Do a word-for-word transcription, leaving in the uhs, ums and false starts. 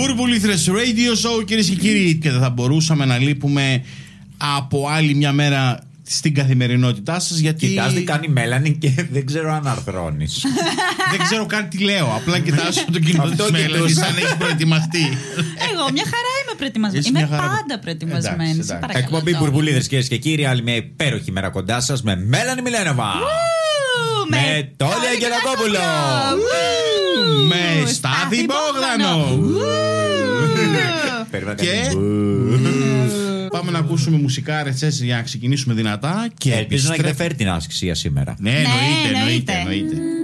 Μπουρμπουλήθρες Radio Show, κυρίες και κύριοι, και δεν θα μπορούσαμε να λείπουμε από άλλη μια μέρα στην καθημερινότητά σας, γιατί. Κοιτάς τι κάνει η Μέλανη και δεν ξέρω αν αρθρώνεις. Δεν ξέρω καν τι λέω. Απλά κοιτάζω το κινητό της Μέλανης αν έχει προετοιμαστεί. Εγώ μια χαρά είμαι προετοιμασμένη. Είμαι πάντα προετοιμασμένη. Εκπομπή Μπουρμπουλίδες, κυρίες και κύριοι, άλλη μια υπέροχη μέρα κοντά σας με Μέλανη Μιλένοβα. Με Τόλια Αγγελακόπουλο. Με Στάθη Μπόγδανο. Και πάμε να ακούσουμε μουσικάρες έτσι για να ξεκινήσουμε δυνατά. Και ελπίζω να έχετε φέρει την άσκηση για σήμερα. Ναι, εννοείται, εννοείται, εννοείται.